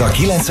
a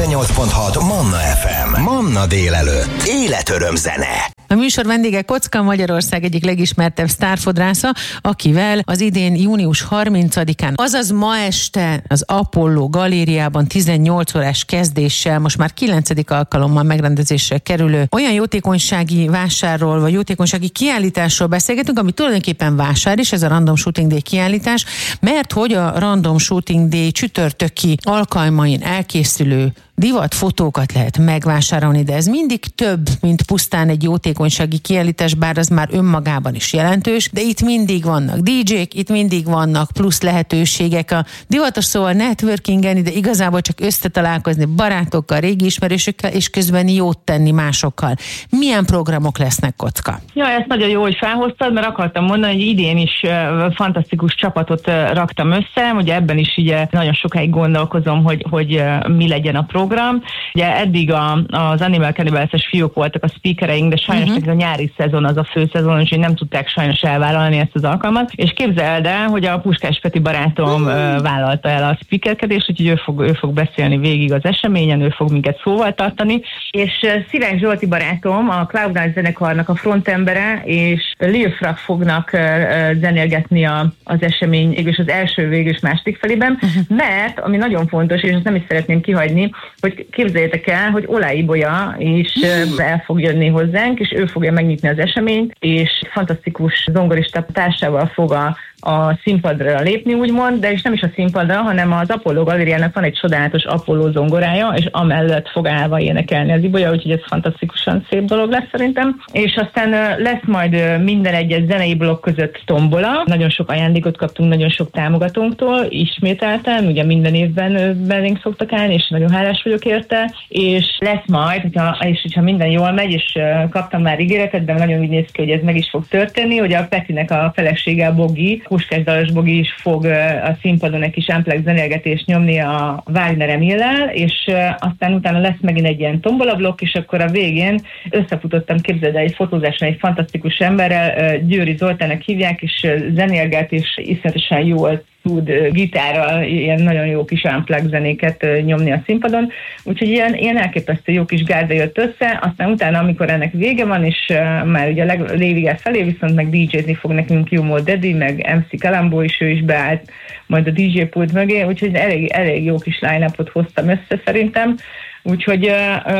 98.6 Manna FM. Manna délelőtt. Életöröm zene. A műsor vendége Kocka, Magyarország egyik legismertebb sztárfodrásza, akivel az idén június 30-án, azaz ma este az Apollo galériában 18 órás kezdéssel, most már 9. alkalommal megrendezésre kerülő olyan jótékonysági vásárról, vagy jótékonysági kiállításról beszélgetünk, ami tulajdonképpen vásár is, ez a Random Shooting Day kiállítás, mert hogy a Random Shooting Day csütörtöki alkalmain elkészülő divatfotókat lehet megvásárolni, de ez mindig több, mint pusztán egy jótékonysági kiállítás, bár az már önmagában is jelentős, de itt mindig vannak DJ-k, itt mindig vannak plusz lehetőségek a divatos szóval networkingen, de igazából csak összetalálkozni barátokkal, régi ismerősökkel, és közben jót tenni másokkal. Milyen programok lesznek, Kocka? Ja, ezt nagyon jó, hogy felhoztad, mert akartam mondani, hogy idén is fantasztikus csapatot raktam össze, ugye ebben is ugye nagyon sokáig gondolkozom, hogy mi legyen a program. Ugye eddig az Animal Cannibals-es fiúk voltak a speakereink, de sajnos a nyári szezon az a főszezon, úgyhogy nem tudták sajnos elvállalni ezt az alkalmat. És képzeld el, hogy a Puskás Peti barátom vállalta el a speakerkedést, úgyhogy ő fog beszélni végig az eseményen, ő fog minket szóval tartani. És Szivák Zsolti barátom, a Cloud9 zenekarnak a frontembere, és Lil Frag fognak zenélgetni az esemény és az első végül és második felében, mert, ami nagyon fontos, és ezt nem is szeretném kihagyni, hogy képzeljétek el, hogy Olá Ibolya is el fog jönni hozzánk, és ő fogja megnyitni az eseményt, és fantasztikus zongorista társával fog a színpadra lépni, úgymond, de és nem is a színpadra, hanem az Apollo galériának van egy csodálatos Apollo zongorája, és amellett fog állva énekelni az Ibolya, úgyhogy ez fantasztikusan szép dolog lesz szerintem. És aztán lesz majd minden egyes zenei blokk között tombola. Nagyon sok ajándékot kaptunk, nagyon sok támogatónktól, ismételten, ugye minden évben belénk szoktak állni, és nagyon hálás vagyok érte, és lesz majd, hogyha minden jól megy, és kaptam már ígéretet, de nagyon úgy néz ki, hogy ez meg is fog történni, hogy a Petinek a felesége, a Bogi, Puskás Dalos Bogi is fog a színpadon egy kis unplugged zenélgetést nyomni a Wagner Emillel, és aztán utána lesz megint egy ilyen tombolablokk, és akkor a végén összefutottam, képzeld el, egy fotózáson egy fantasztikus emberrel, Győri Zoltánnak hívják, és zenélget, és iszonyatosan jól tud gitárral ilyen nagyon jó kis unplugged zenéket nyomni a színpadon, úgyhogy ilyen elképesztő jó kis gárda jött össze, aztán utána, amikor ennek vége van, és már ugye a lévigár felé, viszont meg DJ-zni fog nekünk Jumo Daddy, meg MC Kalambó is, ő is beállt majd a DJ pult mögé, úgyhogy elég jó kis line-upot hoztam össze szerintem, úgyhogy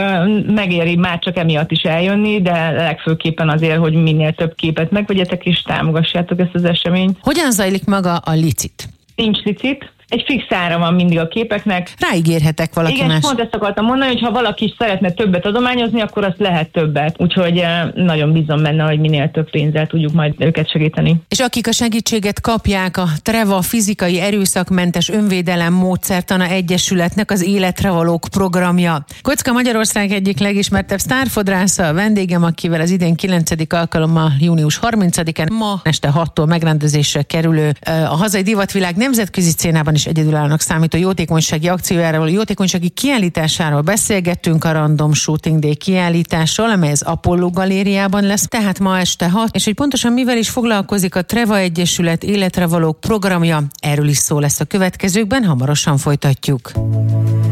megéri már csak emiatt is eljönni, de legfőképpen azért, hogy minél több képet megvegyetek és támogassátok ezt az eseményt. Hogyan zajlik maga a licit? Nincs licit. Egy fix ára van mindig a képeknek. Ráígérhetek valaki más. Igen, pont ezt akartam mondani, hogy ha valaki szeretne többet adományozni, akkor azt lehet többet. Úgyhogy nagyon bízom benne, hogy minél több pénzzel tudjuk majd őket segíteni. És akik a segítséget kapják, a Treva fizikai erőszakmentes önvédelem módszertana egyesületnek az Életre valók programja. Kocka, Magyarország egyik legismertebb sztárfodrásza, a vendégem, akivel az idén 9. alkalommal június 30-án ma este 6-tól megrendezésre kerülő a hazai divatvilág nemzetközi szcénában is egyedülállónak számító jótékonysági akciójáról, jótékonysági kiállításáról beszélgettünk, a Random Shooting Day kiállításról, amely az Apollo galériában lesz, tehát ma este 6, és hogy pontosan mivel is foglalkozik a Treva Egyesület Életre valók programja, erről is szó lesz a következőkben, hamarosan folytatjuk.